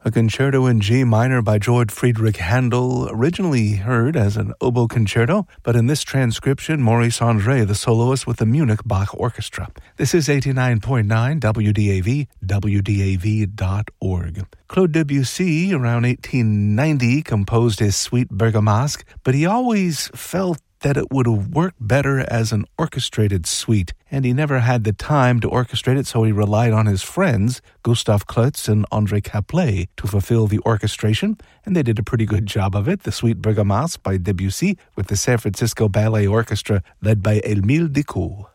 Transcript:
A concerto in G minor by Georg Friedrich Handel, originally heard as an oboe concerto, but in this transcription, Maurice André, the soloist with the Munich Bach Orchestra. This is 89.9 WDAV, WDAV.org. Claude Debussy, around 1890, composed his Suite Bergamasque, but he always felt that it would have worked better as an orchestrated suite, and he never had the time to orchestrate it, so he relied on his friends, Gustav Klotz and André Caplet, to fulfill the orchestration, and they did a pretty good job of it. The Suite Bergamasque by Debussy with the San Francisco Ballet Orchestra led by Émile Decaux.